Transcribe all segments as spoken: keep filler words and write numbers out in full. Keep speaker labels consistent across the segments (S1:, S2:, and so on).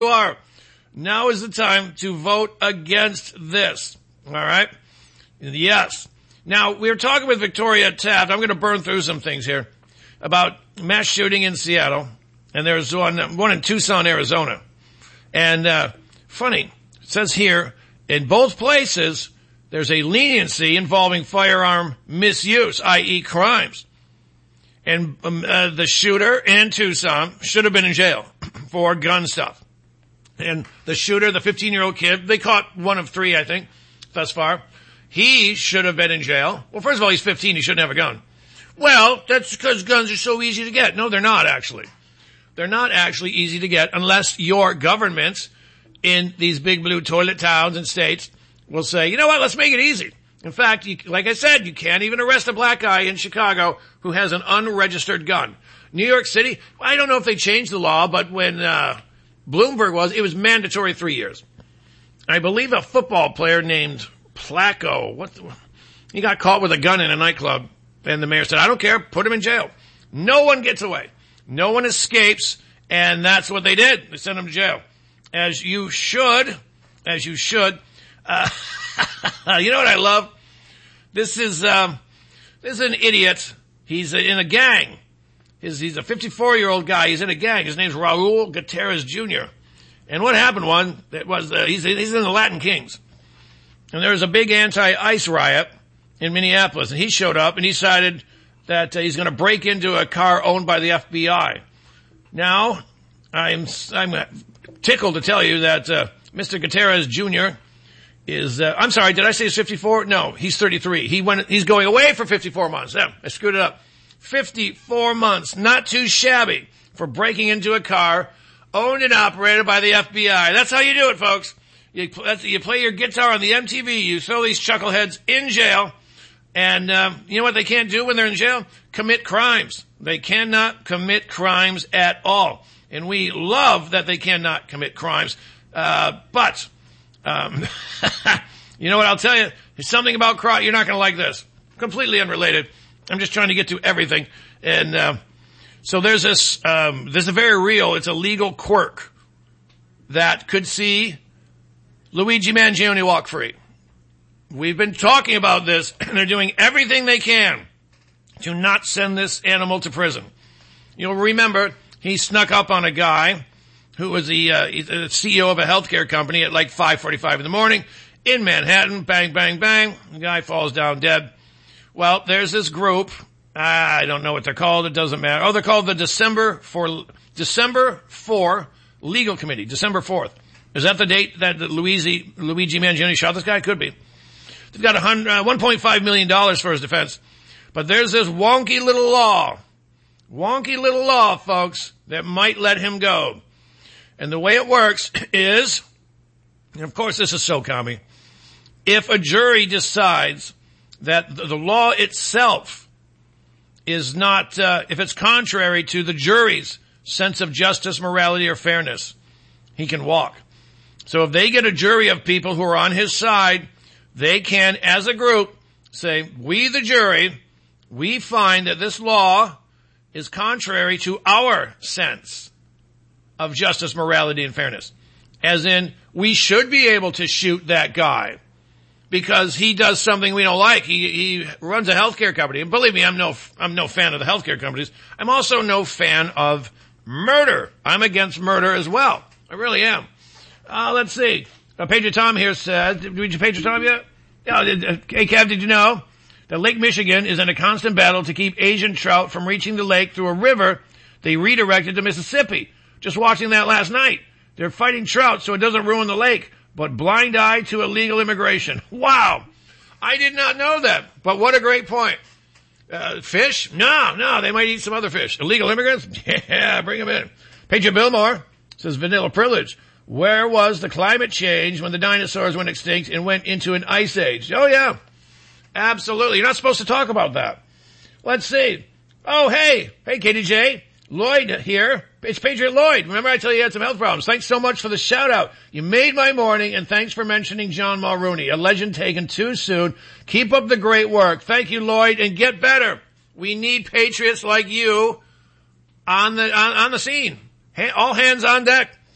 S1: you are. Now is the time to vote against this. All right? Yes. Now, we were talking with Victoria Taft. I'm going to burn through some things here about mass shooting in Seattle. And there's one, one in Tucson, Arizona. And, uh, funny, it says here, in both places, there's a leniency involving firearm misuse, that is crimes. And um, uh, the shooter in Tucson should have been in jail for gun stuff. And the shooter, the fifteen-year-old kid, they caught one of three, I think, thus far. He should have been in jail. Well, first of all, he's fifteen. He shouldn't have a gun. Well, that's because guns are so easy to get. No, they're not, actually. They're not actually easy to get unless your governments in these big blue toilet towns and states will say, you know what, let's make it easy. In fact, you, like I said, you can't even arrest a black guy in Chicago who has an unregistered gun. New York City, I don't know if they changed the law, but when uh Bloomberg was, it was mandatory three years. I believe a football player named Placco, what the, he got caught with a gun in a nightclub, and the mayor said, I don't care, put him in jail. No one gets away. No one escapes, and that's what they did. They sent him to jail. As you should, as you should. Uh, you know what I love? This is, um, this is an idiot. He's in a gang. His, he's a fifty-four-year-old guy. He's in a gang. His name's Raul Gutierrez Junior And what happened one, that was, uh, he's, he's in the Latin Kings. And there was a big anti-ICE riot in Minneapolis, and he showed up and he decided that uh, he's going to break into a car owned by the F B I. Now, I'm, I'm tickled to tell you that, uh, Mister Gutierrez Junior is, uh, I'm sorry, did I say he's fifty-four? No, he's thirty-three. He went, he's going away for fifty-four months. Yeah, I screwed it up. fifty-four months, not too shabby for breaking into a car owned and operated by the F B I. That's how you do it, folks. You, that's, you play your guitar on the M T V, you throw these chuckleheads in jail, and um, you know what they can't do when they're in jail? Commit crimes. They cannot commit crimes at all. And we love that they cannot commit crimes. Uh, but, um, you know what I'll tell you? There's something about crime. You're not going to like this. Completely unrelated. I'm just trying to get to everything. And, uh, so there's this, um, this is very real. It's a legal quirk that could see Luigi Mangione walk free. We've been talking about this, and they're doing everything they can to not send this animal to prison. You'll remember he snuck up on a guy who was the, uh, the C E O of a healthcare company at like five forty-five in the morning in Manhattan. Bang, bang, bang. The guy falls down dead. Well, there's this group. I don't know what they're called. It doesn't matter. Oh, they're called the December for December four Legal Committee. December fourth. Is that the date that Luigi, Luigi Mangione shot this guy? Could be. They've got uh, one point five million dollars for his defense. But there's this wonky little law. Wonky little law, folks, that might let him go. And the way it works is, and of course this is so commie, if a jury decides that the law itself is not, uh, if it's contrary to the jury's sense of justice, morality, or fairness, he can walk. So if they get a jury of people who are on his side, they can, as a group, say, we the jury, we find that this law is contrary to our sense of justice, morality, and fairness. As in, we should be able to shoot that guy because he does something we don't like. He, he runs a healthcare company. And believe me, I'm no, I'm no fan of the healthcare companies. I'm also no fan of murder. I'm against murder as well. I really am. Uh, let's see. Uh, Pager Tom here says, did you Pager Tom yet? Yeah, did, uh, hey, Kev, did you know that Lake Michigan is in a constant battle to keep Asian trout from reaching the lake through a river they redirected to Mississippi? Just watching that last night. They're fighting trout so it doesn't ruin the lake, but blind eye to illegal immigration. Wow. I did not know that, but what a great point. Uh, fish? No, no, they might eat some other fish. Illegal immigrants? Yeah, bring them in. Pager Billmore says vanilla privilege. Where was the climate change when the dinosaurs went extinct and went into an ice age? Oh yeah. Absolutely. You're not supposed to talk about that. Let's see. Oh, hey. Hey, K D J. Lloyd here. It's Patriot Lloyd. Remember I told you you had some health problems. Thanks so much for the shout out. You made my morning, and thanks for mentioning John Mulrooney, a legend taken too soon. Keep up the great work. Thank you, Lloyd, and get better. We need patriots like you on the, on, on the scene. Ha- all hands on deck.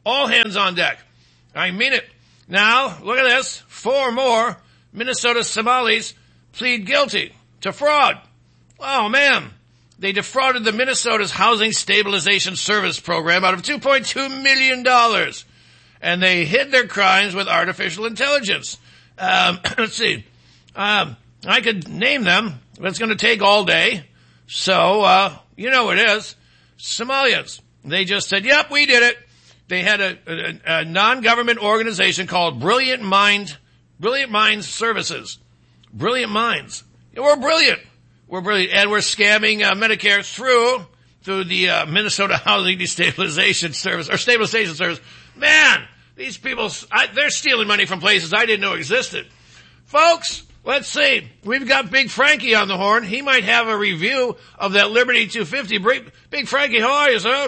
S1: All hands on deck. I mean it. Now, look at this. Four more Minnesota Somalis plead guilty to fraud. Oh, man. They defrauded the Minnesota's Housing Stabilization Service Program out of two point two million dollars. And they hid their crimes with artificial intelligence. Um, let's see. Um, I could name them, but it's going to take all day. So, uh, you know what it is. Somalians. They just said, yep, we did it. They had a, a, a non-government organization called Brilliant Mind, Brilliant Minds Services. Brilliant Minds. We're brilliant. We're brilliant. And we're scamming uh, Medicare through, through the uh, Minnesota Housing Destabilization Service, or Stabilization Service. Man, these people, I, they're stealing money from places I didn't know existed. Folks, let's see. We've got Big Frankie on the horn. He might have a review of that Liberty two fifty. Big Frankie, how are you, sir?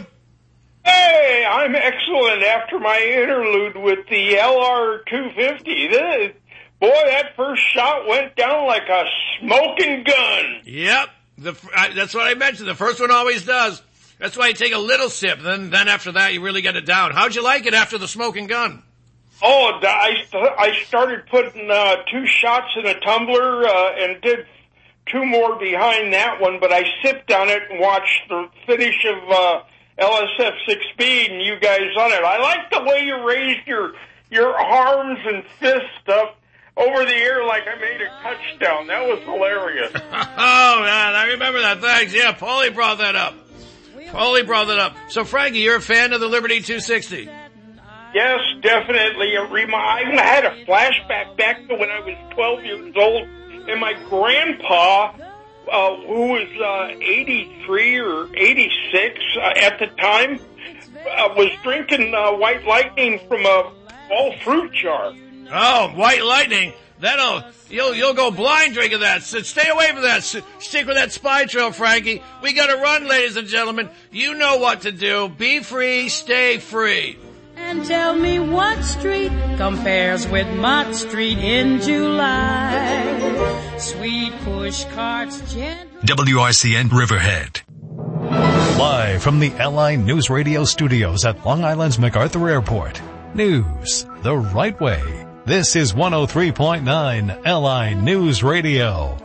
S2: Hey, I'm excellent after my interlude with the L R two fifty. This, boy, that first shot went down like a smoking gun.
S1: Yep, the, I, that's what I mentioned. The first one always does. That's why you take a little sip, then then after that you really get it down. How'd you like it after the smoking gun?
S2: Oh, I, I started putting uh, two shots in a tumbler uh, and did two more behind that one, but I sipped on it and watched the finish of uh, L S F six speed and you guys on it. I like the way you raised your your arms and fists up over the air like I made a touchdown. That was hilarious.
S1: Oh, man, I remember that. Thanks. Yeah, Paulie brought that up. Paulie brought that up. So, Frankie, you're a fan of the Liberty two sixty?
S2: Yes, definitely. I had a flashback back to when I was twelve years old, and my grandpa, uh, who was uh, eighty-three or eighty-six uh, at the time, uh, was drinking uh, White Lightning from a all fruit jar.
S1: Oh, White Lightning. That'll, you'll, you'll go blind drinking that. So stay away from that. Stick with that spy trail, Frankie. We gotta run, ladies and gentlemen. You know what to do. Be free, stay free.
S3: And tell me what street compares with Mott Street in July. Sweet push carts, gent.
S4: W R C N Riverhead. Live from the L I News Radio studios at Long Island's MacArthur Airport. News the right way. This is one oh three point nine L I News Radio.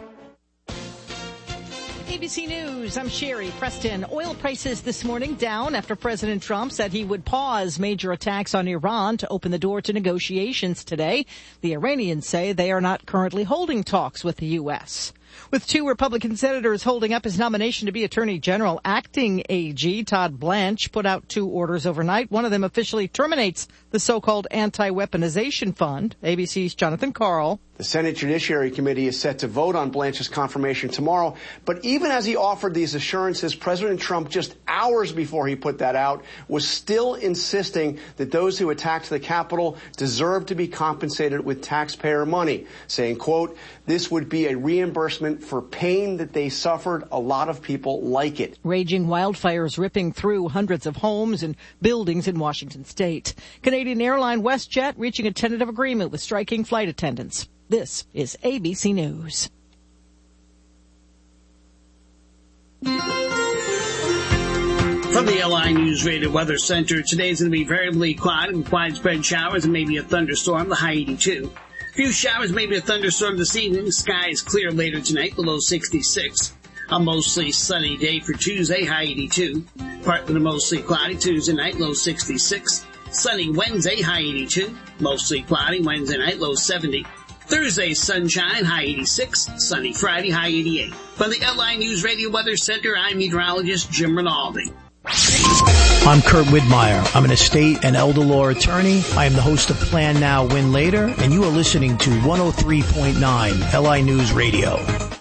S5: A B C News, I'm Sherry Preston. Oil prices this morning down after President Trump said he would pause major attacks on Iran to open the door to negotiations today. The Iranians say they are not currently holding talks with the U S With two Republican senators holding up his nomination to be Attorney General, acting A G Todd Blanche put out two orders overnight. One of them officially terminates the so-called anti-weaponization fund. A B C's Jonathan Karl.
S6: The Senate Judiciary Committee is set to vote on Blanche's confirmation tomorrow. But even as he offered these assurances, President Trump, just hours before he put that out, was still insisting that those who attacked the Capitol deserve to be compensated with taxpayer money, saying, quote, this would be a reimbursement for pain that they suffered. A lot of people like it.
S5: Raging wildfires ripping through hundreds of homes and buildings in Washington state. Canadian airline WestJet reaching a tentative agreement with striking flight attendants. This is A B C News.
S7: From the L I News Radio Weather Center, today's going to be variably quiet with widespread showers and maybe a thunderstorm, the high eighty-two. A few showers, maybe a thunderstorm this evening. Sky is clear later tonight, the low sixty-six. A mostly sunny day for Tuesday, high eighty-two. Partly to mostly cloudy Tuesday night, low sixty-six. Sunny Wednesday, high eighty-two. Mostly cloudy Wednesday night, low seventy. Thursday, sunshine, high eighty-six. Sunny Friday, high eighty-eight. From the L I News Radio Weather Center, I'm meteorologist Jim Rinaldi.
S8: I'm Kurt Widmeyer. I'm an estate and elder law attorney. I am the host of Plan Now, Win Later, and you are listening to one oh three point nine L I News Radio.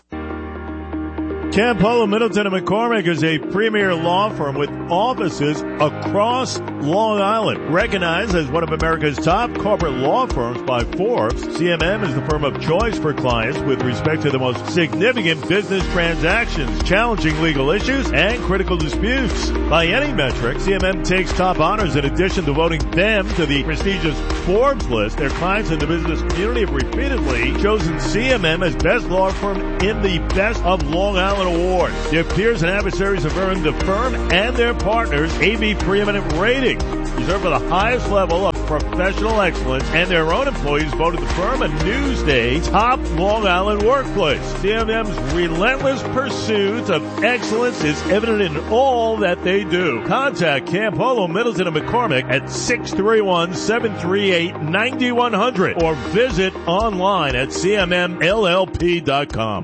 S9: Campolo, Middleton and McCormick is a premier law firm with offices across Long Island. Recognized as one of America's top corporate law firms by Forbes, C M M is the firm of choice for clients with respect to the most significant business transactions, challenging legal issues, and critical disputes. By any metric, C M M takes top honors in addition to voting them to the prestigious Forbes list. Their clients in the business community have repeatedly chosen C M M as best law firm in the best of Long Island Island Award. Their peers and adversaries have earned the firm and their partners A B Preeminent ratings, reserved for the highest level of professional excellence, and their own employees voted the firm a Newsday top Long Island workplace. C M M's relentless pursuit of excellence is evident in all that they do. Contact Campolo, Middleton, and McCormick at six three one, seven three eight, nine one zero zero or visit online at c m m l l p dot com.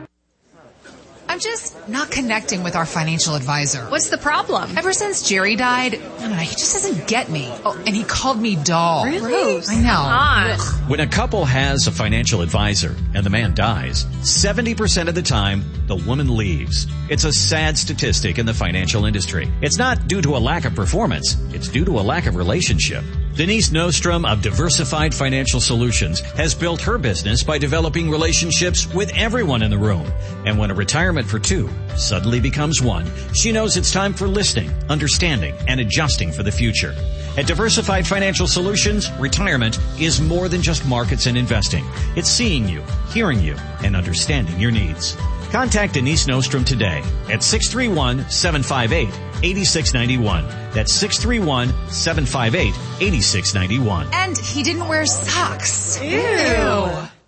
S10: I'm just not connecting with our financial advisor.
S11: What's the problem?
S10: Ever since Jerry died, I don't know, he just doesn't get me. Oh, and he called me doll.
S11: Really?
S10: Gross. I know.
S12: When a couple has a financial advisor and the man dies, seventy percent of the time, the woman leaves. It's a sad statistic in the financial industry. It's not due to a lack of performance. It's due to a lack of relationship. Denise Nostrom of Diversified Financial Solutions has built her business by developing relationships with everyone in the room. And when a retirement for two suddenly becomes one, she knows it's time for listening, understanding, and adjusting for the future. At Diversified Financial Solutions, retirement is more than just markets and investing. It's seeing you, hearing you, and understanding your needs. Contact Denise Nostrom today at six three one, seven five eight, eight six nine one. That's six three one, seven five eight, eight six nine one.
S10: And he didn't wear socks.
S11: Ew.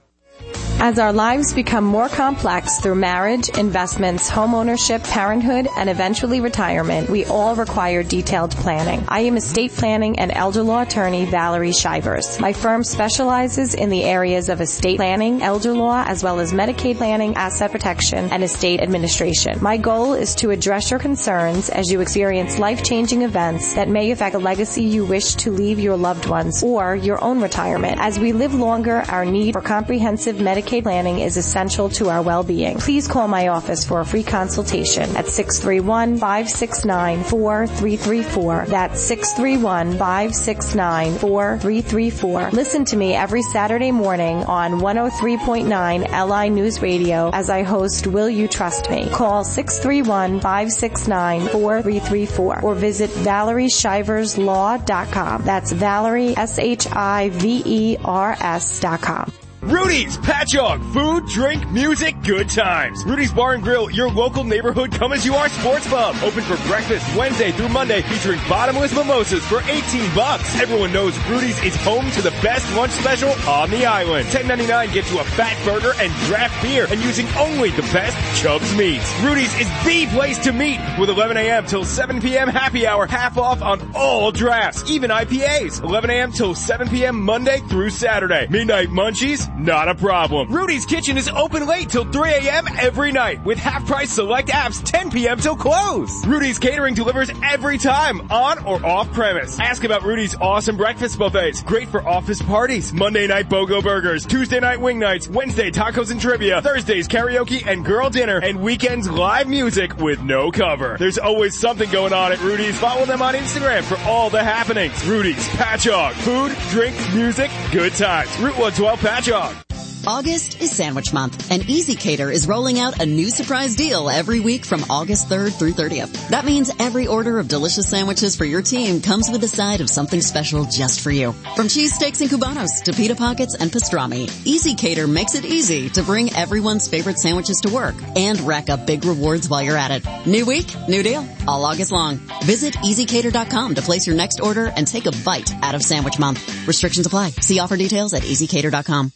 S13: As our lives become more complex through marriage, investments, homeownership, parenthood, and eventually retirement, we all require detailed planning. I am estate planning and elder law attorney Valerie Shivers. My firm specializes in the areas of estate planning, elder law, as well as Medicaid planning, asset protection, and estate administration. My goal is to address your concerns as you experience life-changing events that may affect the legacy you wish to leave your loved ones or your own retirement. As we live longer, our need for comprehensive Medicaid planning is essential to our well-being. Please call my office for a free consultation at six three one, five six nine, four three three four. That's six three one, five six nine, four three three four. Listen to me every Saturday morning on one oh three point nine L I News Radio as I host Will You Trust Me? Call six three one, five six nine, four three three four or visit valerie shivers law dot com. That's Valerie, S H I V E R S dot com.
S14: Rudy's Patchogue. Food, drink, music, good times. Rudy's Bar and Grill, your local neighborhood come-as-you-are sports pub. Open for breakfast Wednesday through Monday, featuring bottomless mimosas for eighteen bucks. Everyone knows Rudy's is home to the best lunch special on the island. ten ninety-nine gets you a fat burger and draft beer, and using only the best Chubb's meats. Rudy's is the place to meet with eleven a.m. till seven p.m. happy hour, half off on all drafts, even I P As. eleven a.m. till seven p.m. Monday through Saturday. Midnight munchies? Not a problem. Rudy's Kitchen is open late till three a.m. every night with half-price select apps ten p.m. till close. Rudy's Catering delivers every time, on or off premise. Ask about Rudy's awesome breakfast buffets. Great for office parties. Monday night BOGO burgers. Tuesday night wing nights. Wednesday tacos and trivia. Thursdays karaoke and girl dinner. And weekends live music with no cover. There's always something going on at Rudy's. Follow them on Instagram for all the happenings. Rudy's Patchogue. Food, drinks, music, good times. Route one twelve Patchogue.
S15: August is Sandwich Month, and Easy Cater is rolling out a new surprise deal every week from August third through thirtieth. That means every order of delicious sandwiches for your team comes with a side of something special just for you. From cheesesteaks and cubanos to pita pockets and pastrami, Easy Cater makes it easy to bring everyone's favorite sandwiches to work and rack up big rewards while you're at it. New week, new deal, all August long. Visit easy cater dot com to place your next order and take a bite out of Sandwich Month. Restrictions apply. See offer details at easy cater dot com.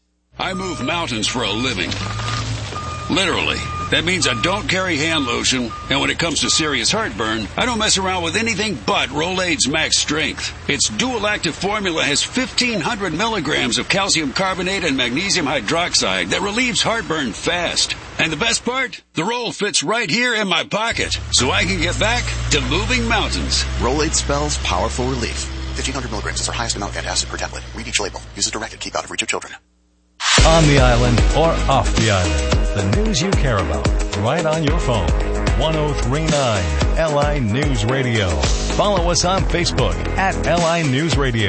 S16: I move mountains for a living. Literally. That means I don't carry hand lotion, and when it comes to serious heartburn, I don't mess around with anything but Rolaids Max Strength. Its dual-active formula has fifteen hundred milligrams of calcium carbonate and magnesium hydroxide that relieves heartburn fast. And the best part? The roll fits right here in my pocket, so I can get back to moving mountains.
S17: Rolaids spells powerful relief. fifteen hundred milligrams is our highest amount of antacid per tablet. Read each label. Use as directed. Keep out of reach of children.
S4: On the island or off the island, the news you care about, right on your phone. one oh three point nine L I News Radio. Follow us on Facebook at L I News Radio.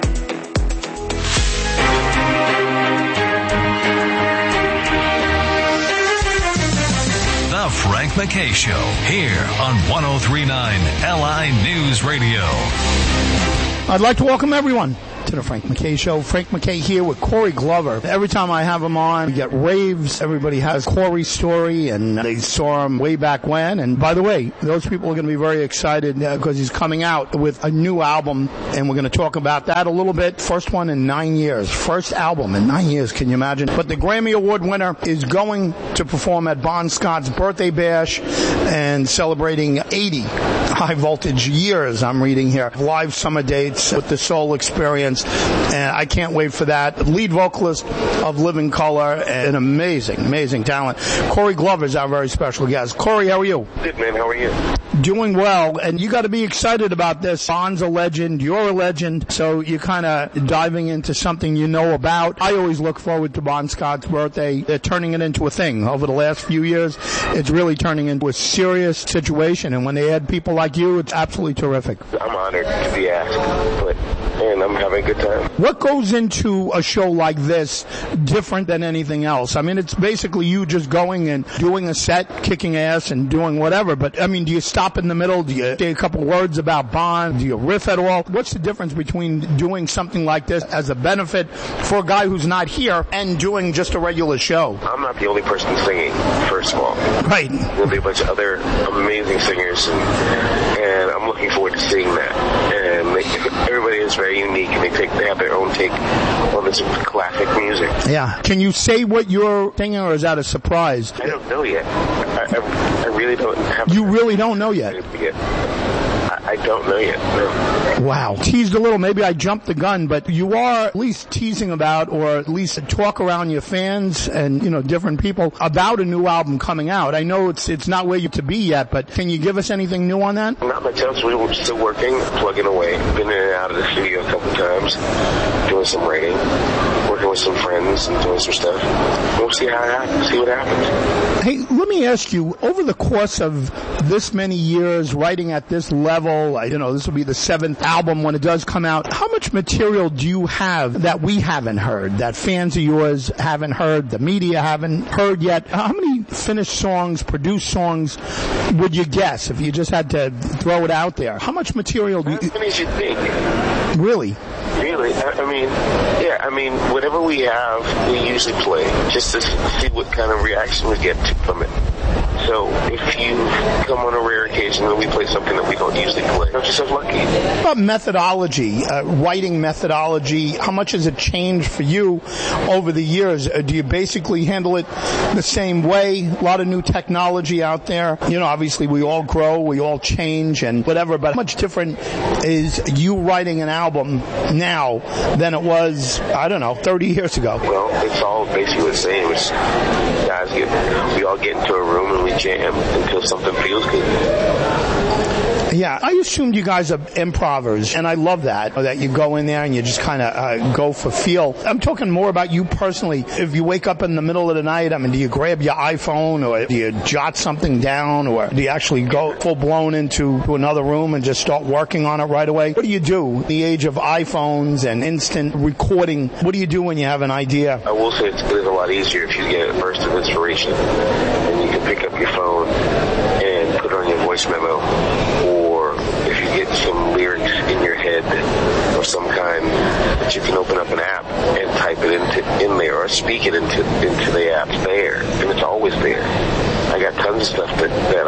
S4: The Frank McKay Show, here on one oh three point nine L I News Radio.
S8: I'd like to welcome everyone to the Frank McKay Show. Frank McKay here with Corey Glover. Every time I have him on, we get raves. Everybody has Corey's story, and they saw him way back when. And by the way, those people are going to be very excited because uh, he's coming out with a new album, and we're going to talk about that a little bit. First one in nine years. First album in nine years, can you imagine? But the Grammy Award winner is going to perform at Bon Scott's birthday bash and celebrating eighty high voltage years, I'm reading here. Live summer dates with the Soul Experience, and I can't wait for that. Lead vocalist of Living Color, an amazing, amazing talent. Corey Glover is our very special guest. Corey, how are you?
S11: Good, man. How are you?
S8: Doing well, and you got to be excited about this. Bon's a legend, you're a legend, so you're kind of diving into something you know about. I always look forward to Bon Scott's birthday. They're turning it into a thing. Over the last few years, it's really turning into a serious situation, and when they add people like you, it's absolutely terrific.
S11: I'm honored to be asked, but and I'm having a good time.
S8: What goes into a show like this different than anything else? I mean, it's basically you just going and doing a set, kicking ass and doing whatever, but I mean, do you stop in the middle? Do you say a couple words about Bon? Do you riff at all? What's the difference between doing something like this as a benefit for a guy who's not here and doing just a regular show?
S11: I'm not the only person singing, first of all.
S8: Right.
S11: There'll be a bunch of other amazing singers, and, and I'm looking forward to seeing that. And they, everybody is very unique, and they take they have their own take on this classic music.
S8: Yeah. Can you say what you're singing, or is that a surprise?
S11: I don't know yet. I, I, I really don't have.
S8: You really don't know yet?
S11: I, I don't know yet. No.
S8: Wow. Teased a little. Maybe I jumped the gun, but you are at least teasing about, or at least talk around your fans and, you know, different people about a new album coming out. I know it's it's not where you to be yet, but can you give us anything new on that?
S11: Not much else. We're still working, plugging away. Been in and out of the studio a couple times, doing some writing, working with some friends and doing some stuff. We'll see how it happens, see what happens.
S8: Hey, let me ask you, over the course of this many years, writing at this level, I, you know, this will be the seventh album when it does come out, how much material do you have that we haven't heard, that fans of yours haven't heard, the media haven't heard yet? How many finished songs, produced songs would you guess if you just had to throw it out there? How much material do you...
S11: How many do you think?
S8: Really?
S11: Really? I, I mean, yeah, I mean, whatever we have, we usually play, just to see what kind of reaction we get from it. So if you come on a rare occasion and we play something that we don't usually play, I'm just so lucky.
S8: What about methodology, uh, writing methodology? How much has it changed for you over the years? Uh, do you basically handle it the same way? A lot of new technology out there. You know, obviously we all grow, we all change and whatever, but how much different is you writing an album now than it was, I don't know, thirty years ago?
S11: Well, it's all basically the same. It's, guys get, we all get into a room and we jam until something feels good.
S8: Yeah, I assumed you guys are improvers, and I love that, that you go in there and you just kind of uh, go for feel. I'm talking more about you personally. If you wake up in the middle of the night, I mean, do you grab your iPhone, or do you jot something down, or do you actually go full-blown into to another room and just start working on it right away? What do you do? The age of iPhones and instant recording, what do you do when you have an idea?
S11: I will say it's, it's a lot easier if you get a burst of inspiration, and you can pick up your phone and put on your voice memo, or if you get some lyrics in your head or some kind, that you can open up an app and type it into in there or speak it into into the app there, and it's always there. I got tons of stuff that, that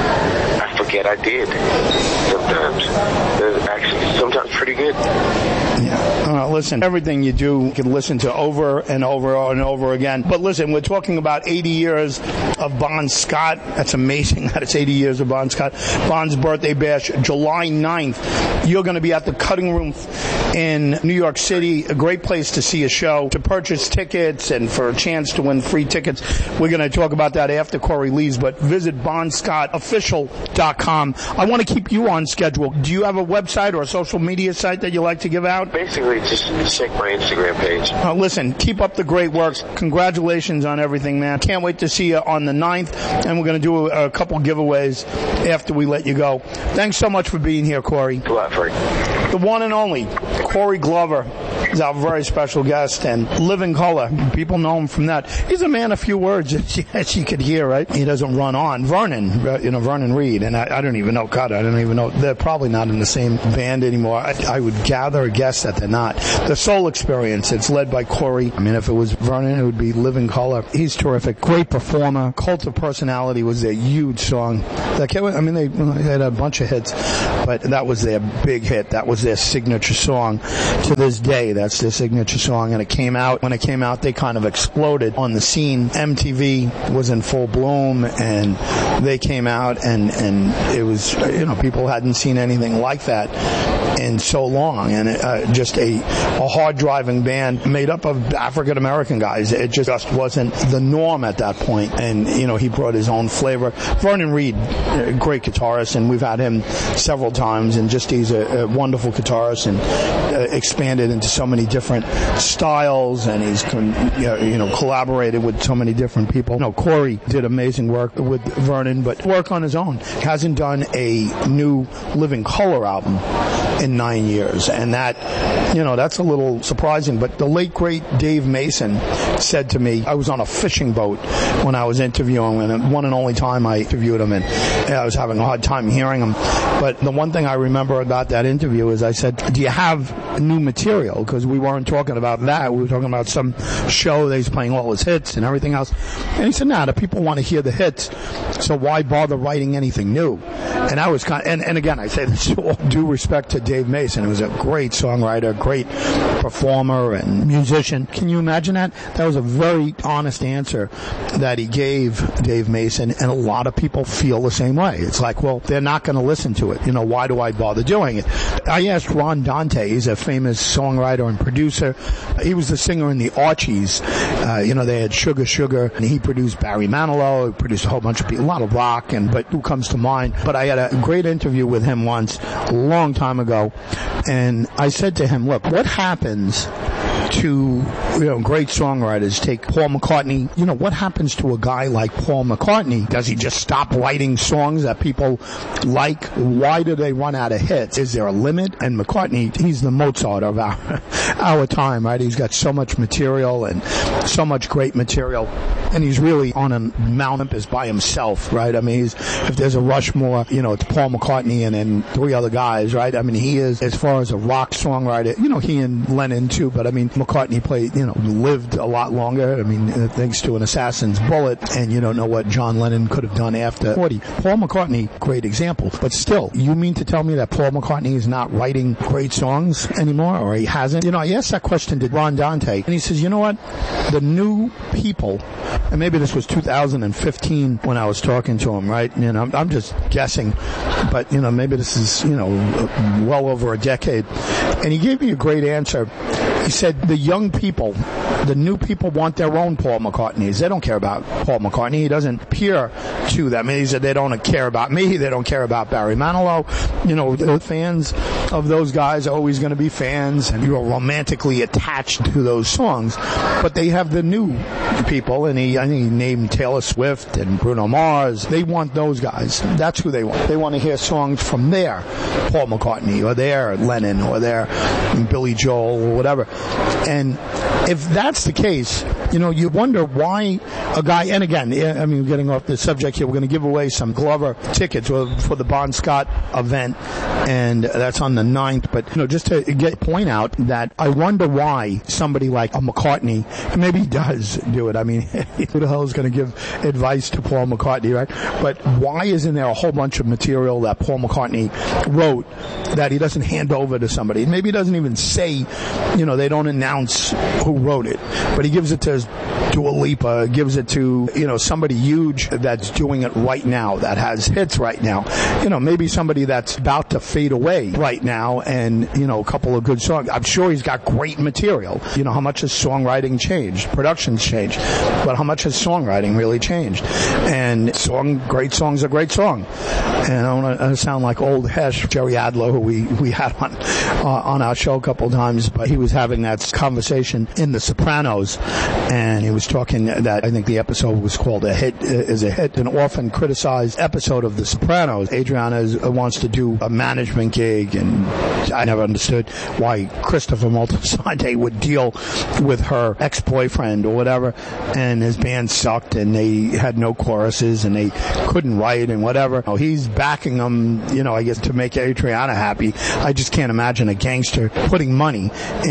S11: I I forget I did sometimes. It's actually sometimes pretty good.
S8: Yeah. Uh, listen, everything you do you can listen to over and over and over again. But listen, we're talking about eighty years of Bon Scott. That's amazing that it's eighty years of Bon Scott. Bon's birthday bash, July ninth. You're going to be at the Cutting Room in New York City. A great place to see a show. To purchase tickets and for a chance to win free tickets, we're going to talk about that after Corey leaves. But visit bon scott official dot com. I want to keep you on schedule. Do you have a website or a social media site that you like to give out?
S11: Basically, just check my Instagram page.
S8: Uh, listen, keep up the great work. Congratulations on everything, man. Can't wait to see you on the ninth, and we're going to do a, a couple giveaways after we let you go. Thanks so much for being here, Corey.
S11: A lot, Frank.
S8: The one and only Corey Glover. is our very special guest, and Living Color. People know him from that. He's a man of few words, as you could hear, right? He doesn't run on. Vernon, you know, Vernon Reid, and I, I don't even know, God, I don't even know. They're probably not in the same band anymore. I, I would gather a guess that they're not. The Soul Experience, it's led by Corey. I mean, if it was Vernon, it would be Living Color. He's terrific. Great performer. Cult of Personality was their huge song. That came, I mean, they, they had a bunch of hits, but that was their big hit. That was their signature song. To this day, that's their signature song, and it came out. When it came out, they kind of exploded on the scene. M T V was in full bloom, and they came out, and, and it was, you know, people hadn't seen anything like that in so long, and uh, just a, a hard-driving band made up of African-American guys. It just wasn't the norm at that point, and, you know, he brought his own flavor. Vernon Reid, a great guitarist, and we've had him several times, and just he's a, a wonderful guitarist, and uh, expanded into so many different styles, and he's you know collaborated with so many different people. You know, Corey did amazing work with Vernon, but work on his own. Hasn't done a new Living Color album in nine years, and that, you know, that's a little surprising. But the late great Dave Mason said to me, I was on a fishing boat when I was interviewing him, and one and only time I interviewed him, and I was having a hard time hearing him. But the one thing I remember about that interview is I said, do you have new material? Because we weren't talking about that. We were talking about some show that he's playing all his hits and everything else. And he said, nah, the people want to hear the hits, so why bother writing anything new? And I was kind of, and, and again, I say this with all due respect to Dave Mason. He was a great songwriter, great performer and musician. Can you imagine that? That was a very honest answer that he gave, Dave Mason, and a lot of people feel the same way. It's like, well, they're not going to listen to it. You know, why do I bother doing it? I asked Ron Dante, he's a famous songwriter and producer. He was the singer in the Archies. Uh, you know, they had Sugar Sugar, and he produced Barry Manilow, he produced a whole bunch of people, a lot of rock, and but who comes to mind? But I had a great interview with him once, a long time ago, and I said to him, look, what happens to, you know, great songwriters? Take Paul McCartney. You know, what happens to a guy like Paul McCartney? Does he just stop writing songs that people like? Why do they run out of hits? Is there a limit? And McCartney, he's the Mozart of our, our time, right? He's got so much material and so much great material. And he's really on a Mount Olympus by himself, right? I mean, he's, if there's a Rushmore, you know, it's Paul McCartney and then three other guys, right? I mean, he is, as far as a rock songwriter, you know, he and Lennon too, but I mean, McCartney played, you know, lived a lot longer. I mean, uh, thanks to an assassin's bullet, and you don't know what John Lennon could have done after forty. Paul McCartney, great example. But still, you mean to tell me that Paul McCartney is not writing great songs anymore, or he hasn't? You know, I asked that question to Ron Dante, and he says, you know what? The new people, and maybe this was two thousand fifteen when I was talking to him, right? You know, I'm, I'm just guessing, but, you know, maybe this is, you know, well over a decade. And he gave me a great answer. He said, the young people, the new people want their own Paul McCartneys. They don't care about Paul McCartney. He doesn't appear to them. He said, they don't care about me. They don't care about Barry Manilow. You know, the fans of those guys are always going to be fans, and you're romantically attached to those songs. But they have the new people, and he, I think he named Taylor Swift and Bruno Mars. They want those guys. That's who they want. They want to hear songs from their Paul McCartney or their Lennon or their Billy Joel or whatever. And if that's the case, you know, you wonder why a guy, and again, I mean, getting off the subject here, we're going to give away some Glover tickets for the Bon Scott event, and that's on the ninth, but, you know, just to get point out that I wonder why somebody like a McCartney, and maybe he does do it, I mean, who the hell is going to give advice to Paul McCartney, right? But why isn't there a whole bunch of material that Paul McCartney wrote that he doesn't hand over to somebody? Maybe he doesn't even say, you know, they don't announce who wrote it, but he gives it to Dua Lipa, gives it to, you know, somebody huge that's doing it right now, that has hits right now. You know, maybe somebody that's about to fade away right now, and, you know, a couple of good songs. I'm sure he's got great material. You know, how much has songwriting changed? Production's changed. But how much has songwriting really changed? And song, great songs are great song. And I don't want to sound like old Hesh, Jerry Adler, who we, we had on, uh, on our show a couple of times, but he was having that conversation in The Sopranos, and he was talking that I think the episode was called A Hit is a Hit, an often criticized episode of The Sopranos. Adriana is, uh, wants to do a management gig, and I never understood why Christopher Moltisanti would deal with her ex-boyfriend or whatever, and his band sucked, and they had no choruses, and they couldn't write, and whatever. Oh, he's backing them, you know, I guess to make Adriana happy. I just can't imagine a gangster putting money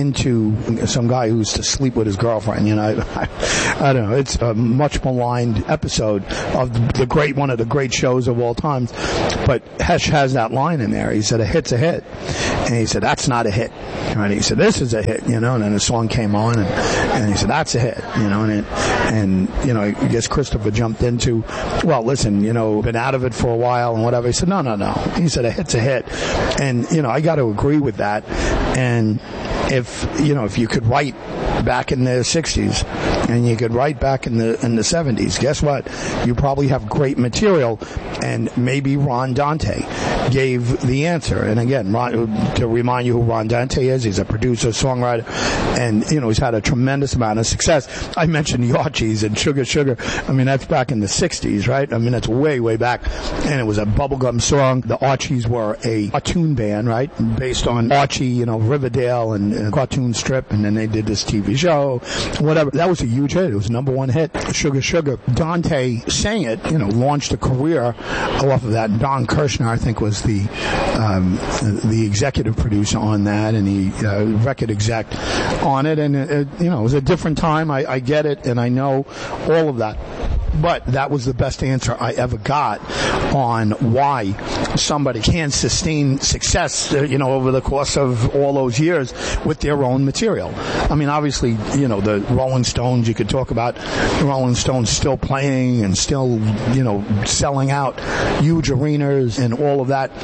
S8: into some guy who's to sleep with his girlfriend, you know. I, I don't know. It's a much maligned episode of the great, one of the great shows of all times. But Hesh has that line in there. He said, a hit's a hit. And he said, that's not a hit. Right? He said, this is a hit, you know, and then the song came on, and, and he said, that's a hit, you know, and it, and, you know, I guess Christopher jumped into, well, listen, you know, been out of it for a while and whatever. He said, no, no, no. He said, a hit's a hit. And, you know, I got to agree with that. And if, you know, if you could write back in the sixties and you could write back in the in the seventies, guess what? You probably have great material, and maybe Ron Dante gave the answer. And again, Ron, to remind you who Ron Dante is, he's a producer, songwriter, and, you know, he's had a tremendous amount of success. I mentioned the Archies and Sugar Sugar. I mean, that's back in the sixties, right? I mean, that's way, way back. And it was a bubblegum song. The Archies were a cartoon band, right? Based on Archie, you know, Riverdale and, and cartoon strip, and then they did this T V show, whatever. That was a huge hit. It was number one hit. Sugar Sugar. Dante sang it, you know, launched a career off of that. Don Kirshner, I think, was the um, the executive producer on that, and the uh, record exec on it. And, it, it, you know, it was a different time. I, I get it, and I know all of that. But that was the best answer I ever got on why somebody can sustain success, uh, you know, over the course of all those years with their own material. I mean, obviously, you know, the Rolling Stones, you could talk about the Rolling Stones still playing and still, you know, selling out huge arenas and all of that.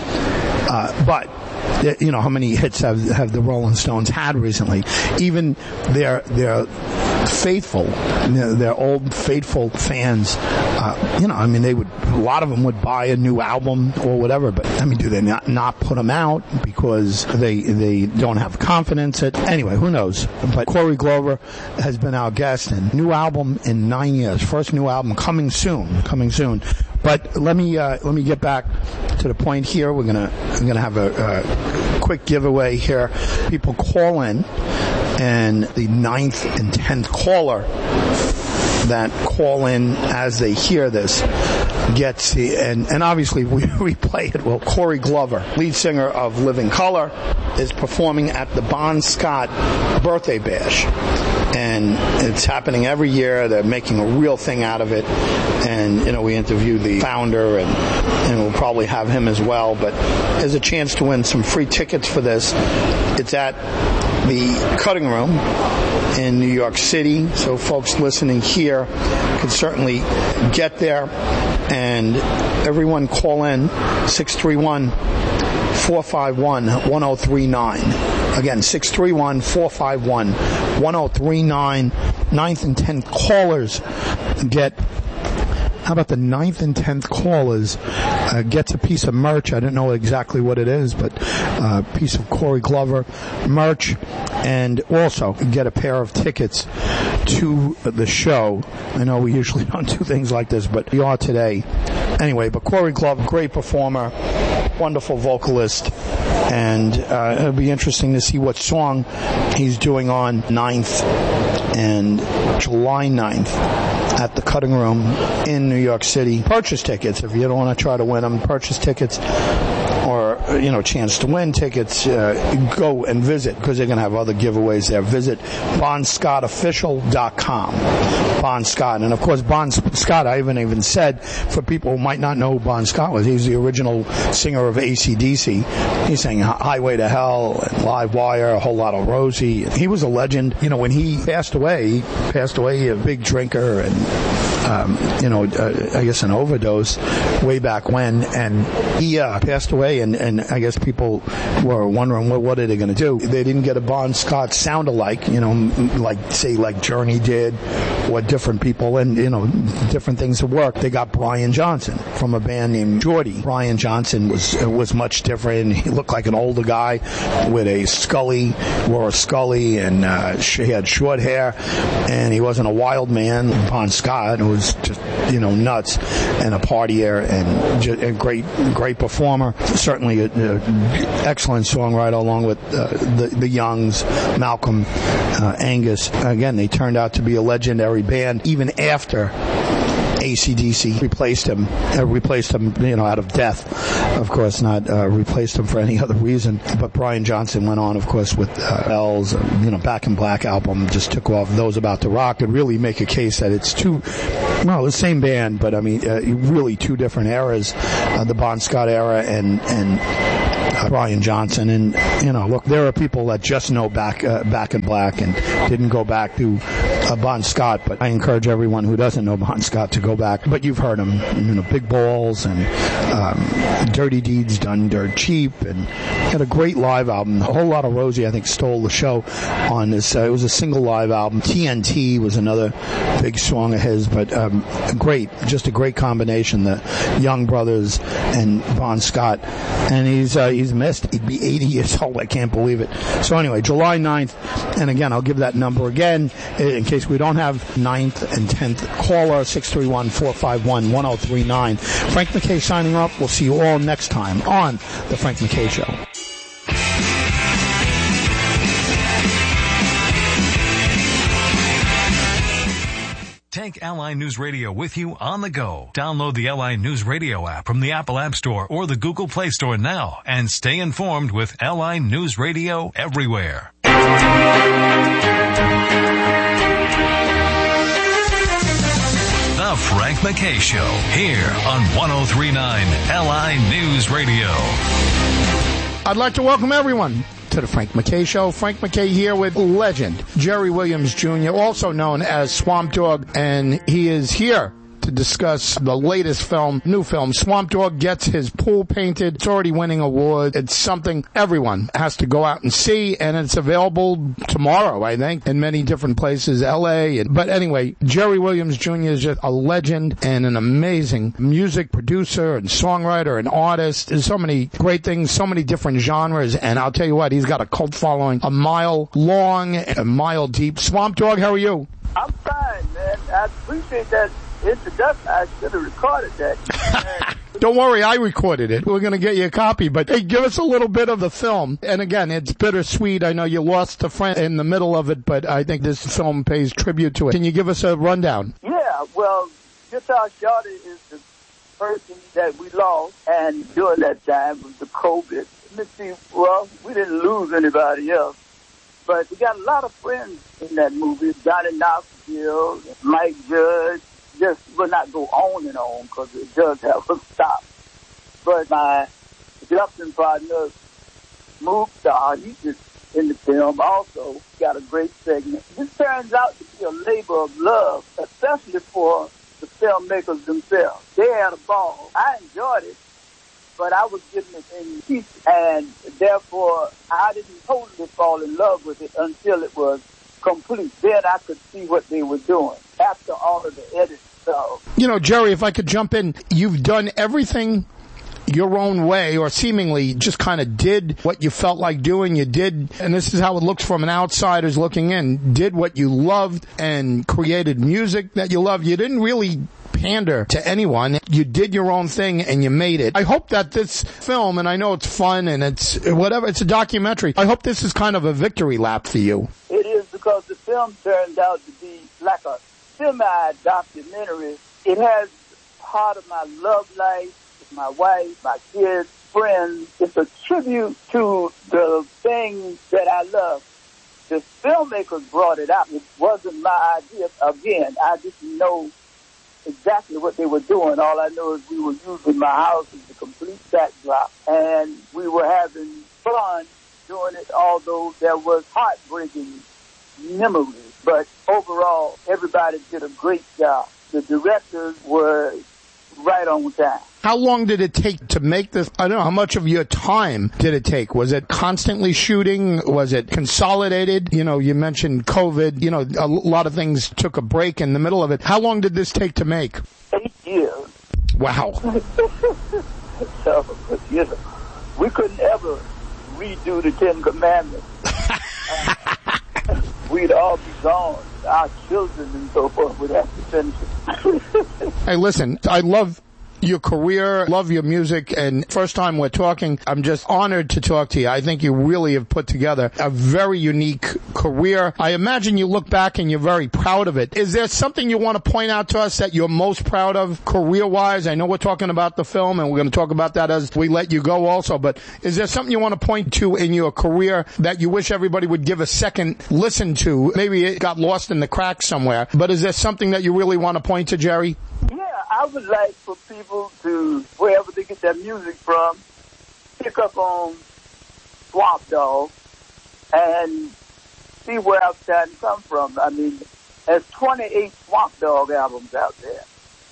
S8: Uh, but you know, how many hits have have the Rolling Stones had recently? Even their their faithful, you know, their old faithful fans, uh, you know, I mean, they would, a lot of them would buy a new album or whatever, but I mean, do they not, not put them out because they they don't have confidence? At, anyway, who knows? But Corey Glover has been our guest, and new album in nine years, first new album coming soon, coming soon. But let me uh, let me get back to the point here. We're gonna we're gonna have a, a quick giveaway here. People call in, and the ninth and tenth caller that call in as they hear this gets the, and, and obviously we, we play it. Well, Corey Glover, lead singer of Living Colour, is performing at the Bon Scott Birthday Bash. And it's happening every year. They're making a real thing out of it. And, you know, we interviewed the founder, and, and we'll probably have him as well. But there's a chance to win some free tickets for this. It's at the Cutting Room in New York City. So folks listening here can certainly get there. And everyone call in six three one, four five one, one oh three nine. Again, six three one, four five one, one oh three nine. Ninth and tenth callers get, how about the ninth and tenth callers uh, gets a piece of merch. I don't know exactly what it is, but a uh, piece of Corey Glover merch, and also get a pair of tickets to the show. I know we usually don't do things like this, but we are today. Anyway, but Corey Glover, great performer, wonderful vocalist, and uh, it'll be interesting to see what song he's doing on ninth and July ninth at the Cutting Room in New York City. Purchase tickets if you don't want to try to win them. Purchase tickets, or, you know, chance to win tickets. Uh, go and visit, because they're going to have other giveaways there. Visit bon scott official dot com. Bon Scott. And of course, Bon Scott, I even even said, for people who might not know who Bon Scott was, he was the original singer of A C D C. He sang Highway to Hell and Live Wire, a whole lot of Rosie. He was a legend. You know, when he passed away, he passed away a big drinker and, um, you know, uh, I guess an overdose way back when. And he uh, passed away, and, and I guess people were wondering, well, what are they going to do? They didn't get a Bon Scott sound-alike, you know, like, say, like Journey did, or different people, and, you know, different things that work. They got Brian Johnson from a band named Geordie. Brian Johnson was was much different. He looked like an older guy with a Scully, wore a Scully, and uh, he had short hair, and he wasn't a wild man. Bon Scott was was just, you know, nuts and a partier and just a great, great performer. Certainly an excellent songwriter along with uh, the, the Youngs, Malcolm, uh, Angus. Again, they turned out to be a legendary band even after A C D C replaced him, uh, replaced him, you know, out of death. Of course, not uh, replaced him for any other reason. But Brian Johnson went on, of course, with uh, Bells, uh, you know, Back in Black album just took off. Those About to Rock could really make a case that it's two, well, the same band, but I mean, uh, really two different eras, uh, the Bon Scott era and and. Uh, Brian Johnson, and you know, look, there are people that just know Back uh, Back in Black and didn't go back to uh, Bon Scott, but I encourage everyone who doesn't know Bon Scott to go back. But you've heard him, you know, Big Balls and um, Dirty Deeds Done Dirt Cheap, and had a great live album. A Whole Lot of Rosie, I think, stole the show on this. Uh, it was a single live album. T N T was another big song of his, but um, great, just a great combination. The Young Brothers and Bon Scott, and he's uh, he's missed. He'd be eighty years old. I can't believe it. So anyway, July ninth, and again, I'll give that number again in case we don't have ninth and tenth. Caller six three one, four five one, one oh three nine. Frank McKay signing up. We'll see you all next time on The Frank McKay Show.
S4: Take L I News Radio with you on the go. Download the L I News Radio app from the Apple App Store or the Google Play Store now and stay informed with L I News Radio everywhere. The Frank McKay Show, here on one oh three point nine L I News Radio.
S8: I'd like to welcome everyone to the Frank McKay Show. Frank McKay here with legend Jerry Williams Junior, also known as Swamp Dogg, and he is here to discuss the latest film, new film. Swamp Dogg gets his pool painted. It's already winning awards. It's something everyone has to go out and see, and it's available tomorrow, I think, in many different places, L A. And, but anyway, Jerry Williams Junior is just a legend and an amazing music producer and songwriter and artist. There's so many great things, so many different genres, and I'll tell you what, he's got a cult following a mile long, a mile deep. Swamp Dogg, how are you?
S18: I'm fine, man. I appreciate that introduction. I should have recorded that.
S8: Don't worry, I recorded it. We're going to get you a copy, but hey, give us a little bit of the film. And again, it's bittersweet. I know you lost a friend in the middle of it, but I think this film pays tribute to it. Can you give us a rundown?
S18: Yeah, well, Guitar Shorty is the person that we lost, and during that time was the COVID. Let's see, well, we didn't lose anybody else, but we got a lot of friends in that movie. Johnny Knoxville, Mike Judge. Just will not go on and on because it does have a stop. But my production partner, Mook Star, he's just in the film also got a great segment. This turns out to be a labor of love, especially for the filmmakers themselves. They had a ball. I enjoyed it, but I was getting it in pieces, and therefore I didn't totally fall in love with it until it was complete. Then I could see what they were doing after all of the edits. So,
S8: you know, Jerry, if I could jump in, you've done everything your own way, or seemingly just kind of did what you felt like doing. You did, and this is how it looks from an outsider's looking in, did what you loved and created music that you loved. You didn't really pander to anyone. You did your own thing and you made it. I hope that this film, and I know it's fun and it's whatever, it's a documentary. I hope this is kind of a victory lap for you.
S18: It is, because the film turned out to be like a semi-documentary. It has part of my love life with my wife, my kids, friends. It's a tribute to the things that I love. The filmmakers brought it out. It wasn't my idea. Again, I didn't know exactly what they were doing. All I know is we were using my house as a complete backdrop, and we were having fun doing it, although there was heartbreaking memories. But overall, everybody did a great job. The directors were right on time.
S8: How long did it take to make this? I don't know. How much of your time did it take? Was it constantly shooting? Was it consolidated? You know, you mentioned COVID. You know, a lot of things took a break in the middle of it. How long did this take to make?
S18: Eight years.
S8: Wow.
S18: So, you know, we couldn't ever redo the Ten Commandments. We'd all be gone. our children and so forth would have to finish it.
S8: Hey, listen, I love your career, love your music, and first time we're talking, I'm just honored to talk to you. I think you really have put together a very unique career. I imagine you look back and you're very proud of it. Is there something you want to point out to us that you're most proud of career-wise? I know we're talking about the film, and we're going to talk about that as we let you go also, but is there something you want to point to in your career that you wish everybody would give a second listen to? Maybe it got lost in the cracks somewhere, but is there something that you really want to point to, Jerry?
S18: Yeah, I would like for people to, wherever they get their music from, pick up on Swamp Dogg and see where Outside come from. I mean, there's twenty-eight Swamp Dogg albums out there,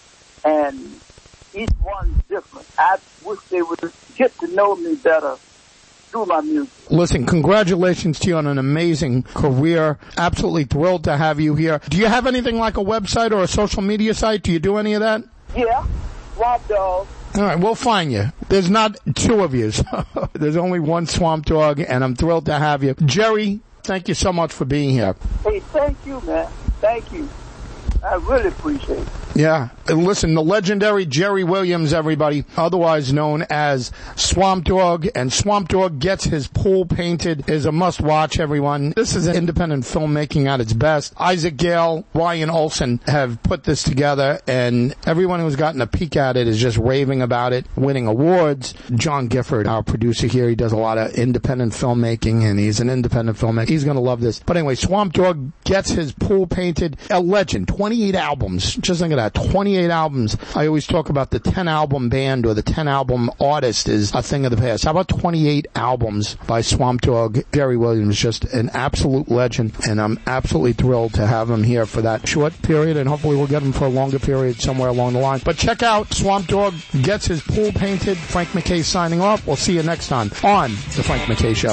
S18: and each one's different. I wish they would get to know me better through my music.
S8: Listen, congratulations to you on an amazing career. Absolutely thrilled to have you here. Do you have anything like a website or a social media site? Do you do any of that?
S18: Yeah, Swamp Dogg.
S8: All right, we'll find you. There's not two of you. So there's only one Swamp Dogg, and I'm thrilled to have you. Jerry, thank you so much for being here.
S18: Hey, thank you, man. Thank you. I really appreciate it.
S8: Yeah. And listen, the legendary Jerry Williams, everybody, otherwise known as Swamp Dogg, and Swamp Dogg Gets His Pool Painted is a must-watch, everyone. This is independent filmmaking at its best. Isaac Gale, Ryan Olsen have put this together, and everyone who's gotten a peek at it is just raving about it, winning awards. John Gifford, our producer here, he does a lot of independent filmmaking, and he's an independent filmmaker. He's going to love this. But anyway, Swamp Dogg Gets His Pool Painted, a legend, twenty-eight albums. Just think of that, twenty-eight albums. I always talk about the ten album band or the ten album artist is a thing of the past. How about twenty-eight albums by Swamp Dogg? Jerry Williams, just an absolute legend, and I'm absolutely thrilled to have him here for that short period, and hopefully we'll get him for a longer period somewhere along the line. But check out Swamp Dogg Gets His Pool Painted. Frank McKay signing off. We'll see you next time on The Frank McKay Show.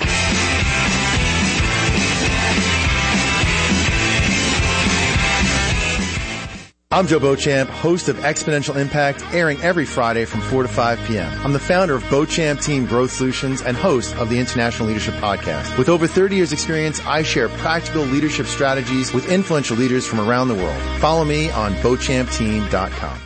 S19: I'm Joe Beauchamp, host of Exponential Impact, airing every Friday from four to five p.m. I'm the founder of Beauchamp Team Growth Solutions and host of the International Leadership Podcast. With over thirty years experience, I share practical leadership strategies with influential leaders from around the world. Follow me on beauchamp team dot com.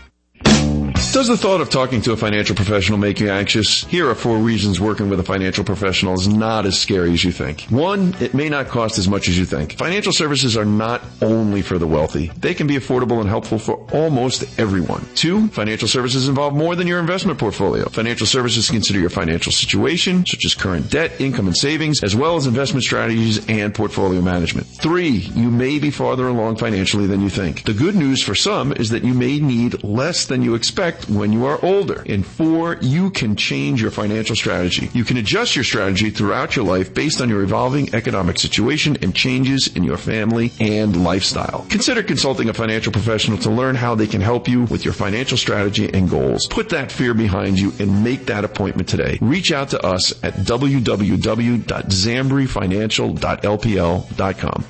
S20: Does the thought of talking to a financial professional make you anxious? Here are four reasons working with a financial professional is not as scary as you think. One, it may not cost as much as you think. Financial services are not only for the wealthy. They can be affordable and helpful for almost everyone. Two, financial services involve more than your investment portfolio. Financial services consider your financial situation, such as current debt, income, and savings, as well as investment strategies and portfolio management. Three, you may be farther along financially than you think. The good news for some is that you may need less than you expect when you are older. And four, you can change your financial strategy. You can adjust your strategy throughout your life based on your evolving economic situation and changes in your family and lifestyle. Consider consulting a financial professional to learn how they can help you with your financial strategy and goals. Put that fear behind you and make that appointment today. Reach out to us at w w w dot zambri financial dot l p l dot com.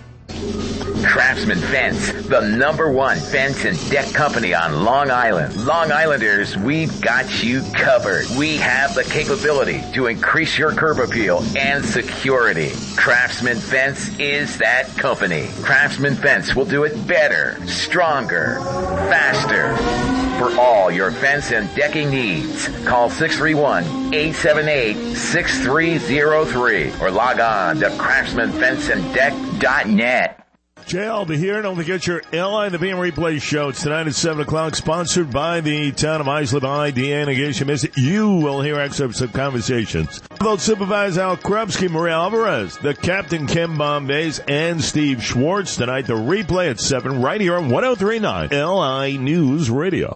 S21: Craftsman Fence, the number one fence and deck company on Long Island. Long Islanders, we've got you covered. We have the capability to increase your curb appeal and security. Craftsman Fence is that company. Craftsman Fence will do it better, stronger, faster. For all your fence and decking needs, call six three one, eight seven eight, six three zero three or log on to craftsman fence and deck dot net.
S9: Jay Alba here. Don't forget your L I The Beam Replay show. It's tonight at seven o'clock, sponsored by the town of Islip High. Deanna Gation. Miss it. You will hear excerpts of conversations. Both Supervisor Al Krupski, Maria Alvarez, the Captain Ken Bombays, and Steve Schwartz. Tonight, the replay at seven, right here on one oh three point nine L I News Radio.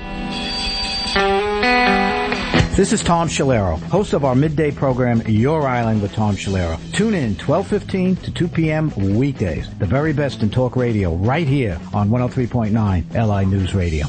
S22: This is Tom Shalero, host of our midday program, Your Island with Tom Shalero. Tune in twelve fifteen to two p.m. weekdays. The very best in talk radio right here on one oh three point nine L I News Radio.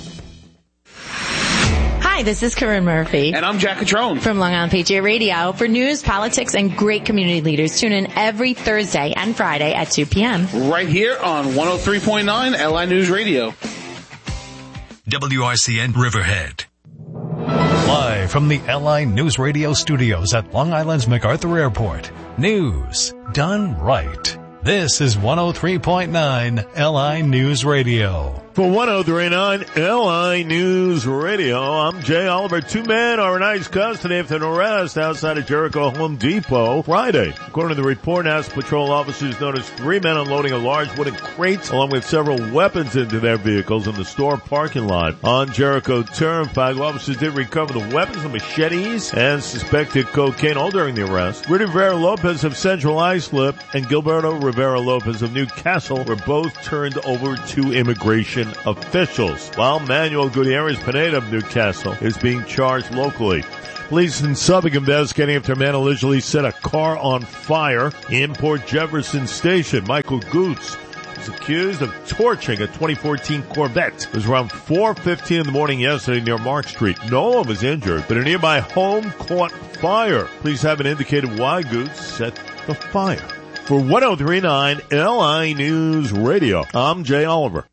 S23: Hi, this is Corinne Murphy.
S24: And I'm Jack Catrone.
S23: From Long Island Patriot Radio. For news, politics, and great community leaders, tune in every Thursday and Friday at two p.m.
S24: Right here on one oh three point nine L I News Radio.
S4: W R C N Riverhead. Live from the L I News Radio studios at Long Island's MacArthur Airport. News done right. This is one oh three point nine L I News Radio.
S9: For one oh three point nine L I News Radio, I'm Jay Oliver. Two men are in ICE custody after an arrest outside of Jericho Home Depot Friday. According to the report, House Patrol officers noticed three men unloading a large wooden crate along with several weapons into their vehicles in the store parking lot on Jericho Turnpike. Officers did recover the weapons, the machetes, and suspected cocaine, all during the arrest. Rudy Rivera Lopez of Central Islip and Gilberto Rivera Lopez of Newcastle were both turned over to immigration officials, while Manuel Gutierrez Pineda of Newcastle is being charged locally. Police in Suffolk investigating after a man allegedly set a car on fire in Port Jefferson Station. Michael Goots is accused of torching a twenty fourteen Corvette. It was around four fifteen in the morning yesterday near Mark Street. No one was injured, but a nearby home caught fire. Police haven't indicated why Goots set the fire. For one oh three point nine L I News Radio, I'm Jay Oliver.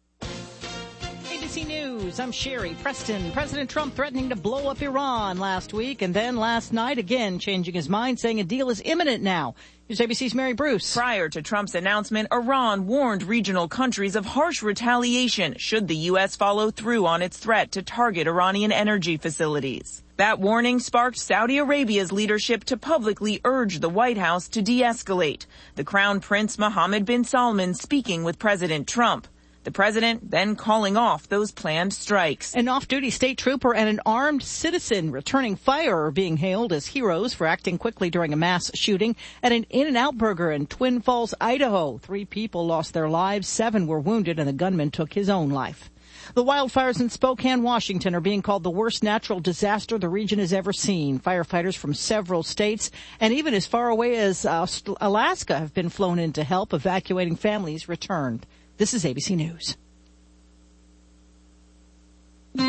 S5: I'm Sherry Preston. President Trump threatening to blow up Iran last week, and then last night again changing his mind, saying a deal is imminent now. Here's A B C's Mary Bruce.
S1: Prior to Trump's announcement, Iran warned regional countries of harsh retaliation should the U S follow through on its threat to target Iranian energy facilities. That warning sparked Saudi Arabia's leadership to publicly urge the White House to de-escalate. The Crown Prince Mohammed bin Salman speaking with President Trump. The president then calling off those planned strikes.
S5: An off-duty state trooper and an armed citizen returning fire are being hailed as heroes for acting quickly during a mass shooting at an In-N-Out Burger in Twin Falls, Idaho. Three people lost their lives, seven were wounded, and the gunman took his own life. The wildfires in Spokane, Washington are being called the worst natural disaster the region has ever seen. Firefighters from several states and even as far away as uh, Alaska have been flown in to help. Evacuating families returned. This is A B C News.
S7: From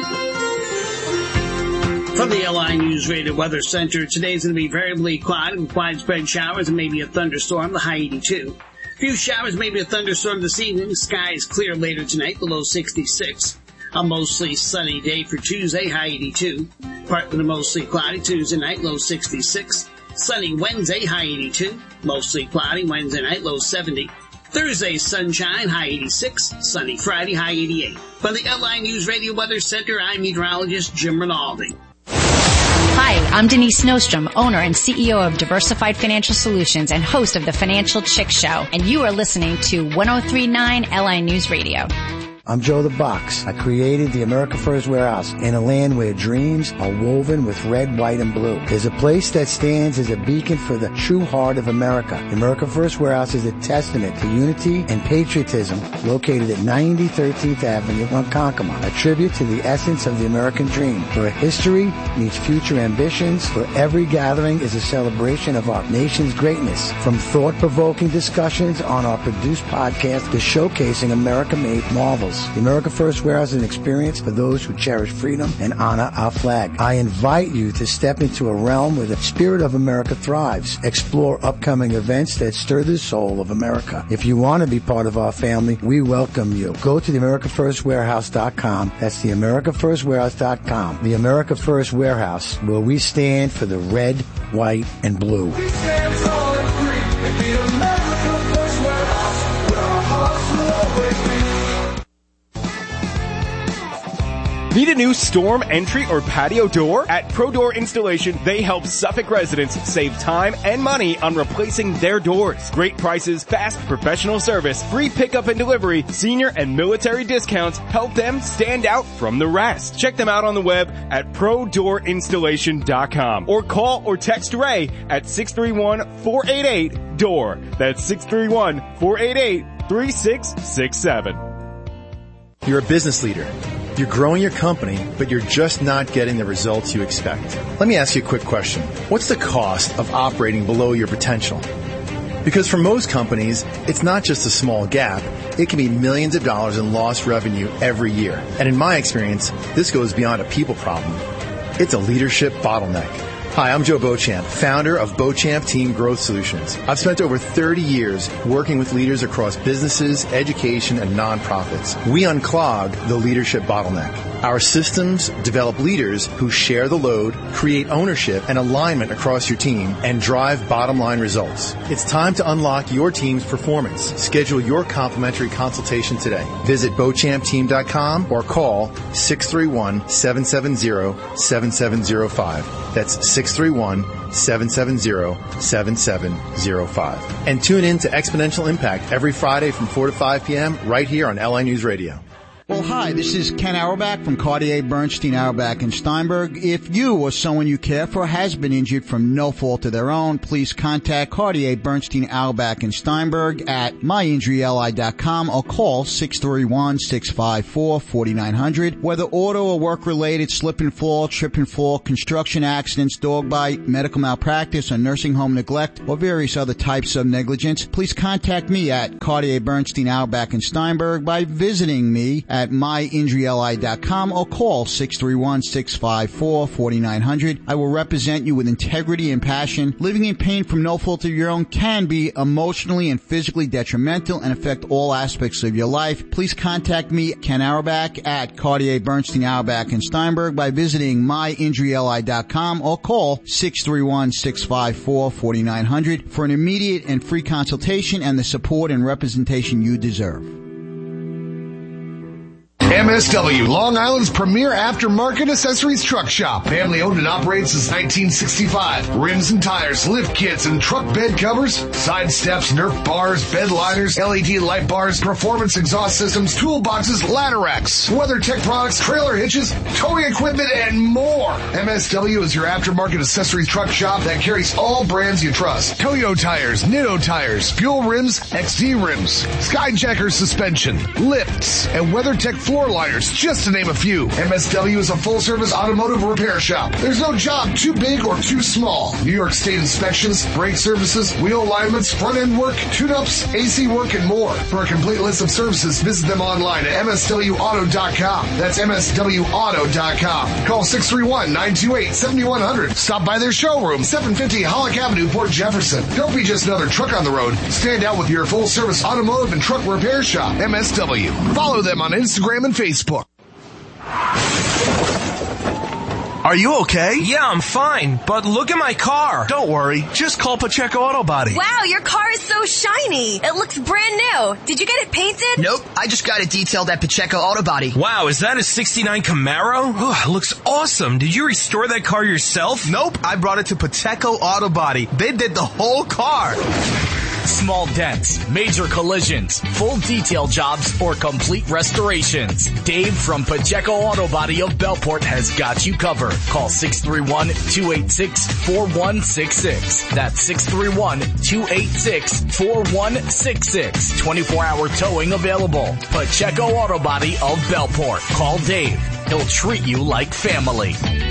S7: the L I News Radio Weather Center, today's going to be variably quiet with widespread showers and maybe a thunderstorm, the high eighty-two. A few showers, maybe a thunderstorm this evening. Skies clear later tonight, the low sixty-six. A mostly sunny day for Tuesday, high eighty-two. Partly to mostly cloudy Tuesday night, low sixty-six. Sunny Wednesday, high eighty-two. Mostly cloudy Wednesday night, low seventy. Thursday, sunshine, high eighty-six. Sunny Friday, high eighty-eight. From the L I News Radio Weather Center, I'm meteorologist Jim Rinaldi.
S2: Hi, I'm Denise Nostrom, owner and C E O of Diversified Financial Solutions and host of the Financial Chick Show. And you are listening to one oh three point nine L I News Radio.
S22: I'm Joe the Box. I created the America First Warehouse in a land where dreams are woven with red, white, and blue. There's a place that stands as a beacon for the true heart of America. The America First Warehouse is a testament to unity and patriotism, located at ninety thirteenth Avenue, Ronkonkoma, a tribute to the essence of the American dream, where history meets future ambitions, where every gathering is a celebration of our nation's greatness. From thought-provoking discussions on our produced podcast to showcasing America-made marvels. The America First Warehouse is an experience for those who cherish freedom and honor our flag. I invite you to step into a realm where the spirit of America thrives. Explore upcoming events that stir the soul of America. If you want to be part of our family, we welcome you. Go to the america first warehouse dot com. That's the america first warehouse dot com. The America First Warehouse, where we stand for the red, white, and blue.
S3: We stand tall and free at the America First Warehouse, where our hearts will always be.
S14: Need a new storm entry or patio door? At Pro Door Installation, they help Suffolk residents save time and money on replacing their doors. Great prices, fast professional service, free pickup and delivery, senior and military discounts help them stand out from the rest. Check them out on the web at pro door installation dot com or call or text Ray at six three one, four eight eight, D O O R. That's six three one, four eight eight, three six six seven.
S19: You're a business leader. You're growing your company, but you're just not getting the results you expect. Let me ask you a quick question. What's the cost of operating below your potential? Because for most companies, it's not just a small gap. It can be millions of dollars in lost revenue every year. And in my experience, this goes beyond a people problem. It's a leadership bottleneck. Hi, I'm Joe Beauchamp, founder of Beauchamp Team Growth Solutions. I've spent over thirty years working with leaders across businesses, education, and nonprofits. We unclog the leadership bottleneck. Our systems develop leaders who share the load, create ownership and alignment across your team, and drive bottom-line results. It's time to unlock your team's performance. Schedule your complimentary consultation today. Visit Beauchamp Team dot com or call six three one, seven seven zero, seven seven zero five. That's six three one, seven seven zero, seven seven zero five. And tune in to Exponential Impact every Friday from four to five p.m. right here on L I News Radio.
S6: Well, hi, this is Ken Auerbach from Cartier, Bernstein, Auerbach, and Steinberg. If you or someone you care for has been injured from no fault of their own, please contact Cartier, Bernstein, Auerbach, and Steinberg at my injury L I dot com or call six three one, six five four, four nine zero zero. Whether auto or work-related, slip and fall, trip and fall, construction accidents, dog bite, medical malpractice, or nursing home neglect, or various other types of negligence, please contact me at Cartier, Bernstein, Auerbach, and Steinberg by visiting me at at my injury L I dot com or call six three one, six five four, four nine zero zero. I will represent you with integrity and passion. Living in pain from no fault of your own can be emotionally and physically detrimental and affect all aspects of your life. Please contact me, Ken Auerbach, at Cartier, Bernstein, Auerbach, and Steinberg by visiting my injury L I dot com or call six three one, six five four, four nine zero zero for an immediate and free consultation and the support and representation you deserve.
S10: M S W, Long Island's premier aftermarket accessories truck shop. Family owned and operated since nineteen sixty-five. Rims and tires, lift kits, and truck bed covers, side steps, Nerf bars, bed liners, L E D light bars, performance exhaust systems, toolboxes, ladder racks, WeatherTech products, trailer hitches, towing equipment, and more. M S W is your aftermarket accessories truck shop that carries all brands you trust. Toyo tires, Nitto tires, Fuel rims, X D rims, Skyjacker suspension, lifts, and WeatherTech floor liners, just to name a few. M S W is a full-service automotive repair shop. There's no job too big or too small. New York State inspections, brake services, wheel alignments, front-end work, tune-ups, A C work, and more. For a complete list of services, visit them online at M S W auto dot com. That's M S W auto dot com. Call six three one, nine two eight, seven one zero zero. Stop by their showroom, seven fifty Hollick Avenue, Port Jefferson. Don't be just another truck on the road. Stand out with your full-service automotive and truck repair shop, M S W. Follow them on Instagram and Facebook.
S12: Are you okay? Yeah, I'm fine, but look at my car. Don't worry, just call Pacheco Auto Body.
S13: Wow, your car is so shiny. It looks brand new. Did you get it painted?
S25: Nope, I just got it detailed at Pacheco Auto Body.
S12: Wow, is that a sixty-nine Camaro? Ugh, it looks awesome. Did you restore that car yourself?
S25: Nope, I brought it to Pacheco Auto Body. They did the whole car.
S26: Small dents, major collisions, full detail jobs, or complete restorations. Dave from Pacheco Auto Body of Bellport has got you covered. Call six three one, two eight six, four one six six. That's six three one, two eight six, four one six six. twenty-four hour towing available. Pacheco Auto Body of Bellport. Call Dave. He'll treat you like family.